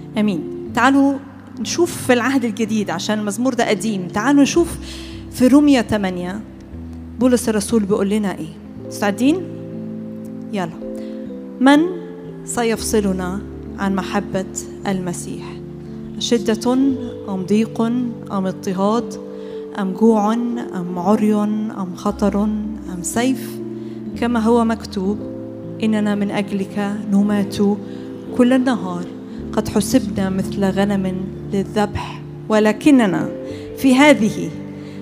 أمين. تعالوا نشوف في العهد الجديد عشان المزمور ده قديم. تعالوا نشوف في رومية 8 بولس الرسول بيقول لنا إيه. مستعدين؟ يلا. من سيفصلنا عن محبة المسيح؟ شدة أم ضيق أم اضطهاد أم جوع أم عري أم خطر أم سيف؟ كما هو مكتوب: إننا من أجلك نمات كل النهار، قد حسبنا مثل غنم للذبح، ولكننا في هذه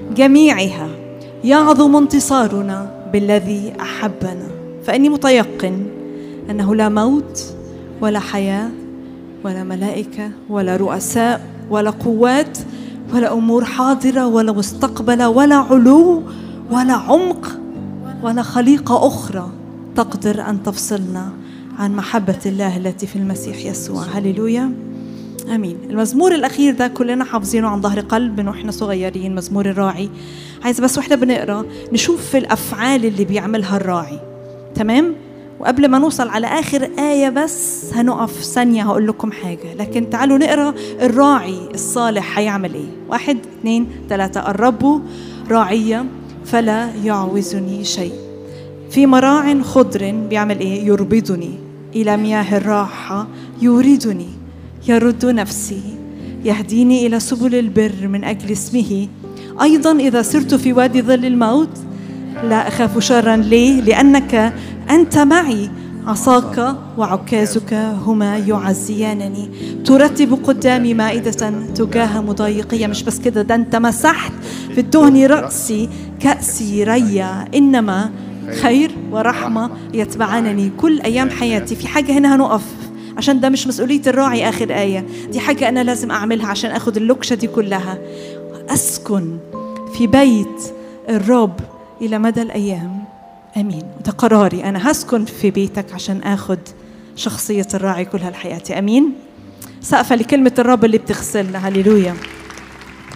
جميعها يعظم انتصارنا بالذي أحبنا. فإني متيقن أنه لا موت ولا حياة ولا ملائكة ولا رؤساء ولا قوات ولا أمور حاضرة ولا مستقبلة ولا علو ولا عمق ولا خليقة أخرى تقدر أن تفصلنا عن محبة الله التي في المسيح يسوع. هللويا، أمين. المزمور الأخير ده كلنا حافظينه عن ظهر قلب من وإحنا صغيرين، مزمور الراعي. عايز بس وإحنا بنقرأ نشوف في الأفعال اللي بيعملها الراعي، تمام؟ وقبل ما نوصل على آخر آية بس هنقف ثانية هقول لكم حاجة، لكن تعالوا نقرأ الراعي الصالح هيعمل إيه. 1 2 3. الرب راعي فلا يعوزني شيء، في مراع خضر بيعمل إيه؟ يربضني، إلى مياه الراحة يوردني، يرد نفسي، يهديني إلى سبل البر من أجل اسمه. أيضا إذا سرت في وادي ظل الموت لا أخاف شرا. ليه؟ لأنك أنت معي، عصاك وعكازك هما يعزيانني. ترتب قدامي مائدة تجاه مضايقية. مش بس كده، ده أنت مسحت في الدهن رأسي، كأسي ريا، إنما خير ورحمة يتبعانني كل أيام حياتي. في حاجة هنا هنقف عشان ده مش مسؤولية الراعي. آخر آية دي حاجة أنا لازم أعملها عشان أخذ اللوكشة دي كلها. أسكن في بيت الرب إلى مدى الأيام. أمين. ده قراري، أنا هسكن في بيتك عشان أخذ شخصية الراعي كل هالحياة. أمين. سقفة لكلمة الرب اللي بتغسلنا. هللويا.